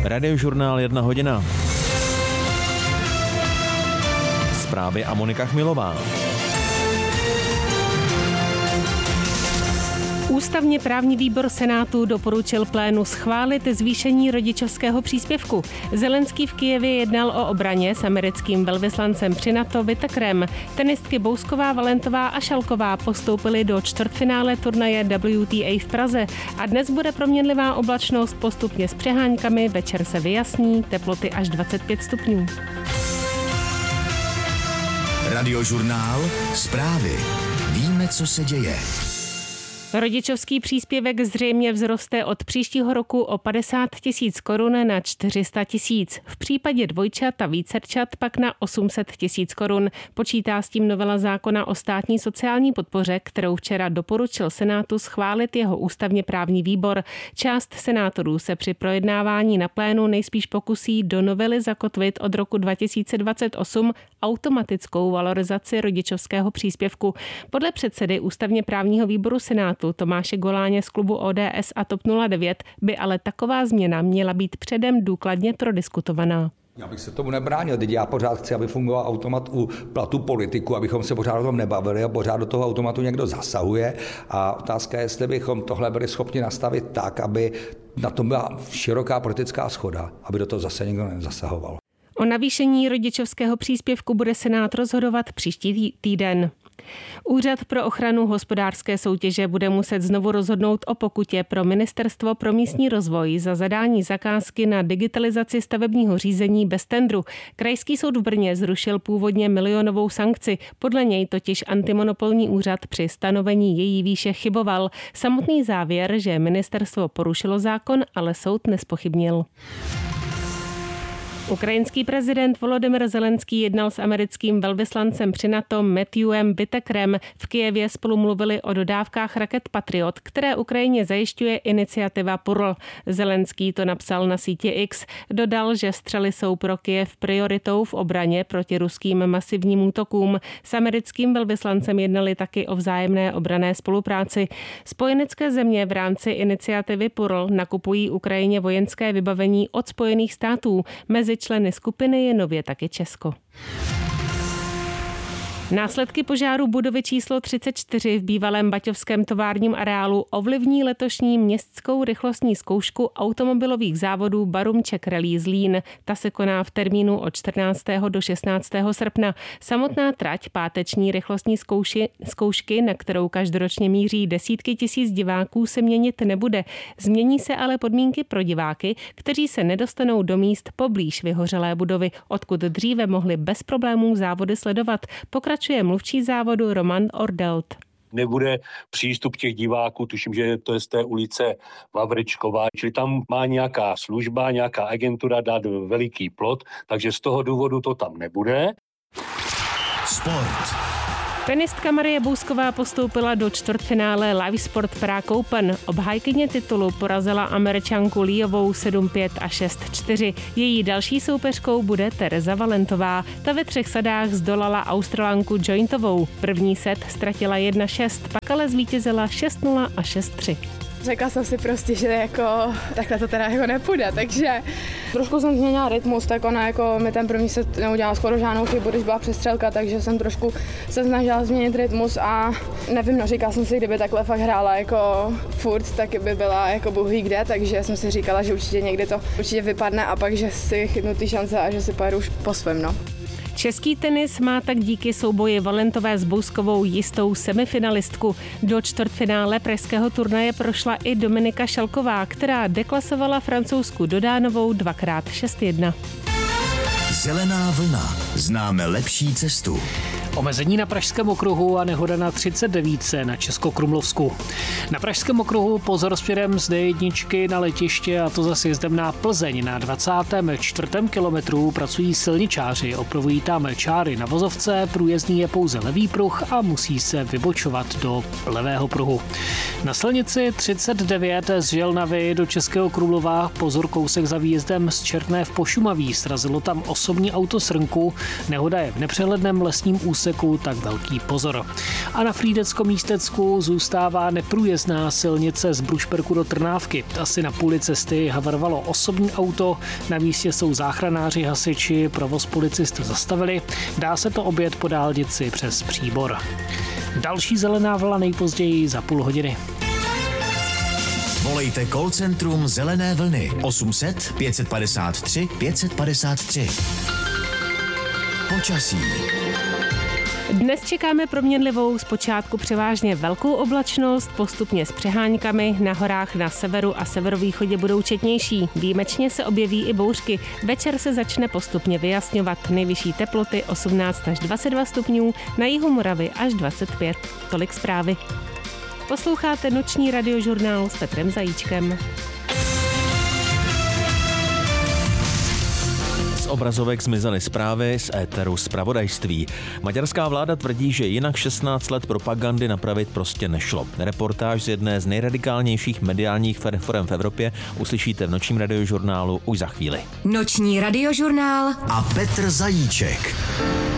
Radiožurnál 1 hodina. Zprávy a Monika Chmilová. Ústavně právní výbor Senátu doporučil plénu schválit zvýšení rodičovského příspěvku. Zelenský v Kyjevě jednal o obraně s americkým velvyslancem při NATO Whittakerem. Tenistky Bousková, Valentová a Šalková postoupily do čtvrtfinále turnaje WTA v Praze a dnes bude proměnlivá oblačnost postupně s přeháňkami, večer se vyjasní, teploty až 25 stupňů. Radiožurnál, zprávy. Víme, co se děje. Rodičovský příspěvek zřejmě vzroste od příštího roku o 50 000 korun na 400 000. V případě dvojčat a vícerčat pak na 800 000 korun. Počítá s tím novela zákona o státní sociální podpoře, kterou včera doporučil Senátu schválit jeho ústavně právní výbor. Část senátorů se při projednávání na plénu nejspíš pokusí do novely zakotvit od roku 2028 automatickou valorizaci rodičovského příspěvku. Podle předsedy ústavně právního výboru Senátu Tomáše Goláně z klubu ODS a TOP 09 by ale taková změna měla být předem důkladně prodiskutovaná. Já bych se tomu nebránil, teď já pořád chci, aby fungoval automat u platu politiku, abychom se pořád o tom nebavili a pořád do toho automatu někdo zasahuje a otázka je, jestli bychom tohle byli schopni nastavit tak, aby na tom byla široká politická shoda, aby do toho zase někdo nezasahoval. O navýšení rodičovského příspěvku bude Senát rozhodovat příští týden. Úřad pro ochranu hospodářské soutěže bude muset znovu rozhodnout o pokutě pro Ministerstvo pro místní rozvoj za zadání zakázky na digitalizaci stavebního řízení bez tendru. Krajský soud v Brně zrušil původně milionovou sankci. Podle něj totiž antimonopolní úřad při stanovení její výše chyboval. Samotný závěr, že ministerstvo porušilo zákon, ale soud nezpochybnil. Ukrajinský prezident Volodymyr Zelenský jednal s americkým velvyslancem při NATO Matthewem Whittakerem. V Kyjevě spolu mluvili o dodávkách raket Patriot, které Ukrajině zajišťuje iniciativa PURL. Zelenský to napsal na síti X. Dodal, že střely jsou pro Kyjev prioritou v obraně proti ruským masivním útokům. S americkým velvyslancem jednali taky o vzájemné obranné spolupráci. Spojenecké země v rámci iniciativy PURL nakupují Ukrajině vojenské vybavení od Spojených států. Mezi členy skupiny je nově taky Česko. Následky požáru budovy číslo 34 v bývalém baťovském továrním areálu ovlivní letošní městskou rychlostní zkoušku automobilových závodů Barum Czech Rally Zlín. Ta se koná v termínu od 14. do 16. srpna. Samotná trať páteční rychlostní zkoušky, na kterou každoročně míří desítky tisíc diváků, se měnit nebude. Změní se ale podmínky pro diváky, kteří se nedostanou do míst poblíž vyhořelé budovy, odkud dříve mohli bez problémů závody sledovat. Pokračuje mluvčí závodu Roman Ordelt. Nebude přístup těch diváků, tuším, že to je z té ulice Vavričková, čili tam má nějaká služba, nějaká agentura dát veliký plot, takže z toho důvodu to tam nebude. Sport. Tenistka Marie Bousková postoupila do čtvrtfinále Live Sport Prague Open. Obhájkyně titulu porazila Američanku Liovou 7-5 a 6-4. Její další soupeřkou bude Tereza Valentová. Ta ve 3 sadách zdolala Australanku Jointovou. První set ztratila 1-6, pak ale zvítězila 6-0 a 6-3. Řekla jsem si prostě, že jako takhle to teda jako nepůjde, takže trošku jsem změnila rytmus, tak ona jako mi ten první set neudělala skoro žádnou chybu, když byla přestřelka, takže jsem trošku se snažila změnit rytmus a nevím, no říkala jsem si, kdyby takhle fakt hrála jako furt, tak by byla jako bůhví kde, takže jsem si říkala, že určitě někdy to určitě vypadne a pak, že si chytnu ty šance a že si pojedu už po svém, no. Český tenis má tak díky souboji Valentové s Bouskovou jistou semifinalistku. Do čtvrtfinále pražského turnaje prošla i Dominika Šalková, která deklasovala Francouzsku Dodánovou 2x6-1. Zelená vlna. Známe lepší cestu. Omezení na Pražském okruhu a nehoda na 39 na Českokrumlovsku. Na Pražském okruhu pozor směrem z D1 na letiště, a to zase jezdem na Plzeň. Na 24. kilometru pracují silničáři, opravují tam čáry na vozovce, průjezdný je pouze levý pruh a musí se vybočovat do levého pruhu. Na silnici 39 z Želnavy do Českého Krumlova pozor kousek za výjezdem z Čertné v Pošumaví. Srazilo tam osobní auto srnku. Nehoda je v nepřehledném lesním úseku úseku, tak velký pozor. A na Frýdecko-Místecku zůstává neprůjezdná silnice z Brušperku do Trnávky. Asi na půli cesty havarovalo osobní auto, na místě jsou záchranáři, hasiči, provoz policisty zastavili. Dá se to objet po dálnici přes Příbor. Další zelená vlna nejpozději za půl hodiny. Volejte call centrum Zelené vlny 800 553 553. Počasí. Dnes čekáme proměnlivou, zpočátku převážně velkou oblačnost, postupně s přeháňkami, na horách na severu a severovýchodě budou četnější. Výjimečně se objeví i bouřky. Večer se začne postupně vyjasňovat. Nejvyšší teploty 18 až 22 stupňů, na jihu Moravy až 25. Tolik zprávy. Posloucháte noční radiožurnál s Petrem Zajíčkem. Z obrazovek zmizely zprávy, z éteru zpravodajství. Maďarská vláda tvrdí, že jinak 16 let propagandy napravit prostě nešlo. Reportáž z jedné z nejradikálnějších mediálních forem v Evropě uslyšíte v nočním radiožurnálu už za chvíli. Noční radiožurnál a Petr Zajíček.